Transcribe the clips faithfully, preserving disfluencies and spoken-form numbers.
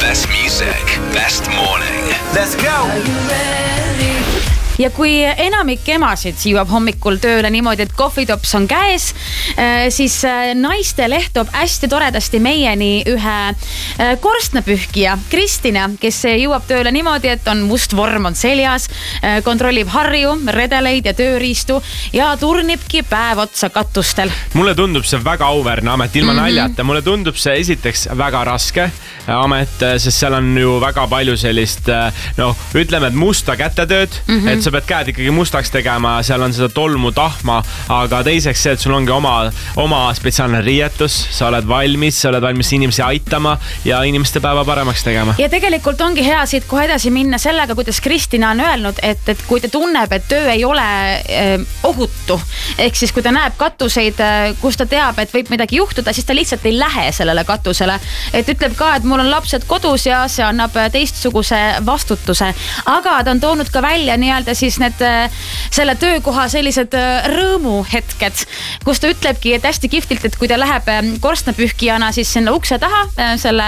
Best music, best morning. Let's go! Ja kui enamik emasid jõuab hommikul tööle niimoodi, et kohvitops on käes, siis naiste leht toob hästi toredasti meieni ühe korstnapühkija, Kristina, kes jõuab tööle niimoodi, et on must vorm on seljas, kontrollib harju, redeleid ja tööriistu ja turnibki päev otsa katustel. Mulle tundub see väga auväärne amet, ilma mm-hmm. naljata. Mulle tundub see esiteks väga raske amet, sest seal on ju väga palju sellist, no ütleme, et musta kätetööd, mm-hmm. et sa pead käed ikkagi mustaks tegema, seal on seda tolmu, tahma, aga teiseks see, et sul ongi oma, oma spetsiaalne riietus, sa oled valmis, sa oled valmis inimesi aitama ja inimeste päeva paremaks tegema. Ja tegelikult ongi hea siit kohe edasi minna sellega, kuidas Kristina on öelnud, et, et kui ta tunneb, et töö ei ole eh, ohutu, ehk siis kui ta näeb katuseid, kus ta teab, et võib midagi juhtuda, siis ta lihtsalt ei lähe sellele katusele. Et ütleb ka, et mul on lapsed kodus ja see annab teistsuguse vastutuse. Aga ta on toonud ka välja nii-öelda siis need, selle töökoha sellised rõõmuhetked, kus ta ütlebki, et hästi kihvtilt, et kui ta läheb korstnapühkijana siis sinna ukse taha, selle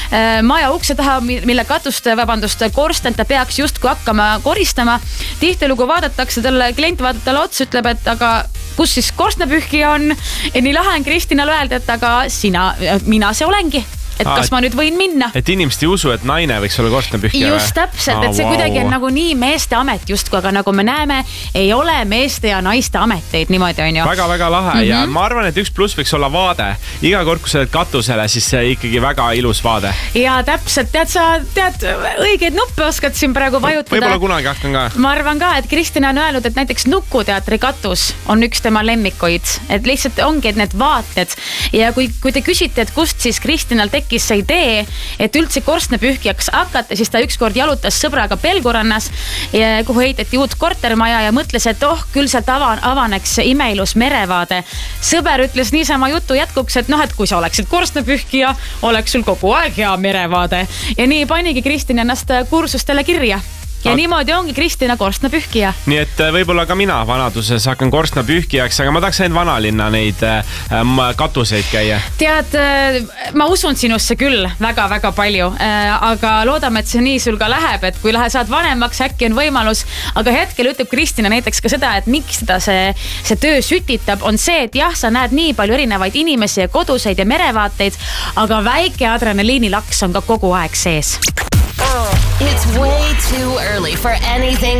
maja ukse taha, mille katust, vabandust, korsten ta peaks justkui hakkama koristama. Tihtilugu vaadatakse talle, klient vaatab talle otsa, ütleb, et aga kus siis korstnapühkija on? Ja nii lahe on Kristinal öelda, et aga sina, mina see olengi. Et kas ma nüüd võin minna? Et inimesed ei usu, et naine võiks olla korstnapühkija. Just täpselt, et see kuidagi on nagu nii meeste amet justku, aga nagu me näeme, ei ole meeste ja naiste ameteid, niimoodi on ju. Väga-väga lahe mm-hmm. ja ma arvan, et üks pluss võiks olla vaade. Iga kord, kui sa oled katusele, siis see ikkagi väga ilus vaade. Ja täpselt, tead sa, tead, õigeid nuppe oskad siin praegu vajutada. Võib-olla kunagi hakkan ka. Ma arvan ka, et Kristina on öelnud, et näiteks Nukuteatri katus on üks tema lemmikuid. Et lihtsalt ongi, et need vaated. Ja kui, kui te küsite, et kust siis Kristinal tekkis see idee, et üldse korstnapühkijaks hakata, siis ta ükskord jalutas sõbraga Pelgurannas, kuhu heiteti uut kortermaja ja mõtles, et oh, küll sealt avan, avaneks imeilus merevaade. Sõber ütles niisama jutu jätkuks, et noh, et kui sa oleksid korstnapühkija, oleks sul kogu aeg hea merevaade. Ja nii panigi Kristin ennast kursustele kirja. Ja niimoodi ongi Kristina korstnapühkija. Nii et võib-olla ka mina vanaduses hakkan korstnapühkijaks, aga ma tahaks ainult vanalinna neid äh, katuseid käia. Tead, ma usun sinusse küll väga-väga palju, äh, aga loodame, et see nii sul ka läheb, et kui lähe saad vanemaks, äkki on võimalus. Aga hetkel ütleb Kristina näiteks ka seda, et miks teda see, see töö sütitab, on see, et jah, sa näed nii palju erinevaid inimesi ja koduseid ja merevaateid, aga väike adrenaliinilaks on ka kogu aeg sees. It's way too early for anything